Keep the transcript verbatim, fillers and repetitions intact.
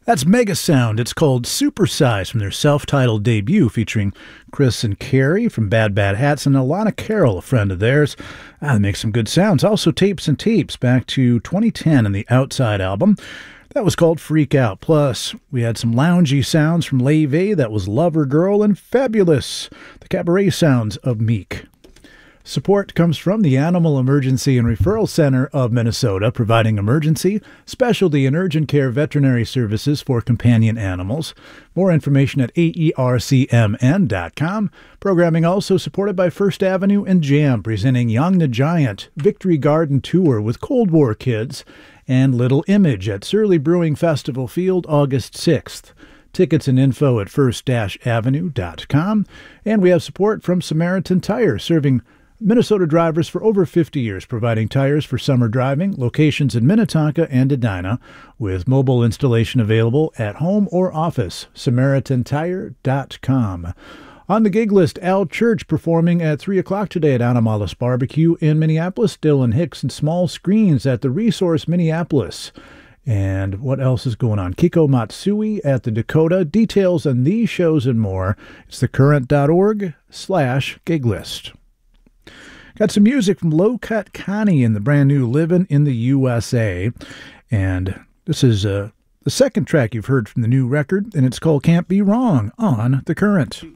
That's Mega Sound. It's called Supersize from their self-titled debut featuring Chris and Carrie from Bad Bad Hats and Alana Carroll, a friend of theirs. Ah, they make some good sounds. Also Tapes and Tapes back to twenty ten in the Outside album. That was called Freak Out. Plus, we had some loungy sounds from Leve. That was Lover Girl and Fabulous, the cabaret sounds of Meek. Support comes from the Animal Emergency and Referral Center of Minnesota, providing emergency, specialty, and urgent care veterinary services for companion animals. More information at A E R C M N dot com. Programming also supported by First Avenue and Jam, presenting Young the Giant Victory Garden Tour with Cold War Kids and Little Image at Surly Brewing Festival Field, August sixth. Tickets and info at first avenue dot com. And we have support from Samaritan Tire, serving Minnesota drivers for over fifty years, providing tires for summer driving, locations in Minnetonka and Edina, with mobile installation available at home or office. Samaritan Tire dot com. On the gig list, Al Church performing at three o'clock today at Animalis Barbecue in Minneapolis. Dylan Hicks and Small Screens at the Resource Minneapolis. And what else is going on? Kiko Matsui at the Dakota. Details on these shows and more. It's thecurrent.org slash gig list. Got some music from Low Cut Connie and the brand new Livin' in the U S A. And this is uh, the second track you've heard from the new record, and it's called Can't Be Wrong on The Current.